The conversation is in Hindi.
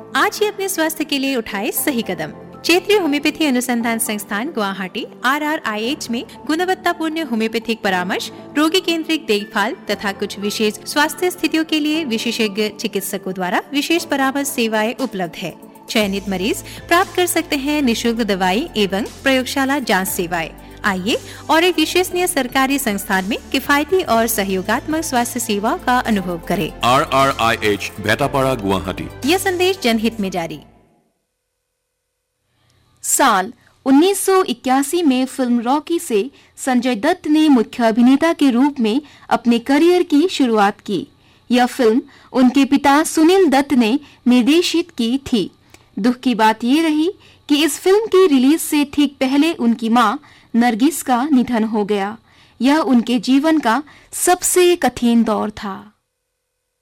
आज ही अपने स्वास्थ्य के लिए उठाए सही कदम। क्षेत्रीय होम्योपैथी अनुसंधान संस्थान गुवाहाटी RRIH में गुणवत्तापूर्ण होम्योपैथिक परामर्श, रोगी केंद्रित देखभाल तथा कुछ विशेष स्वास्थ्य स्थितियों के लिए विशेषज्ञ चिकित्सकों द्वारा विशेष परामर्श सेवाएं उपलब्ध है। चयनित मरीज प्राप्त कर सकते हैं निशुल्क दवाई एवं प्रयोगशाला जांच सेवाएं। आइए और एक विश्वसनीय सरकारी संस्थान में किफायती और सहयोगात्मक स्वास्थ्य सेवा का अनुभव करें। RRIH बेटापाड़ा गुवाहाटी। यह संदेश जनहित में जारी। साल 1981 में फिल्म रॉकी से संजय दत्त ने मुख्य अभिनेता के रूप में अपने करियर की शुरुआत की। यह फिल्म उनके पिता सुनील दत्त ने निर्देशित की थी। दुख की बात ये रही कि इस फिल्म की रिलीज से ठीक पहले उनकी मां नरगिस का निधन हो गया। यह उनके जीवन का सबसे कठिन दौर था।